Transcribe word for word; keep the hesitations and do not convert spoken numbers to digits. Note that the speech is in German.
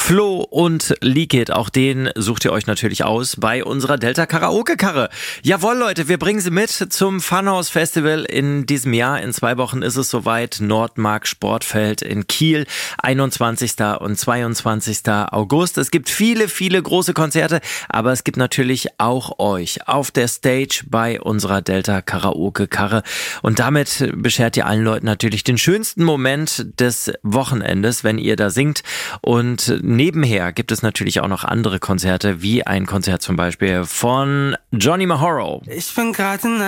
Flo und Likit, auch den sucht ihr euch natürlich aus bei unserer Delta Karaoke Karre. Jawohl, Leute, wir bringen sie mit zum Funhouse Festival in diesem Jahr. In zwei Wochen ist es soweit. Nordmark Sportfeld in Kiel, einundzwanzigsten und zweiundzwanzigsten August. Es gibt viele, viele große Konzerte, aber es gibt natürlich auch euch auf der Stage bei unserer Delta Karaoke Karre. Und damit beschert ihr allen Leuten natürlich den schönsten Moment des Wochenendes, wenn ihr da singt. Und nebenher gibt es natürlich auch noch andere Konzerte, wie ein Konzert zum Beispiel von Johnny Mahoro. Ich bin gerade in